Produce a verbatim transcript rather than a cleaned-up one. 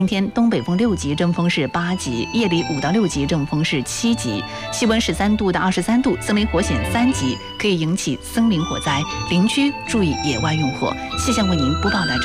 今天东北风六级，阵风是八级；夜里五到六级，阵风是七级。气温十三度到二十三度，森林火险三级，可以引起森林火灾，林区注意野外用火。气象为您播报到这。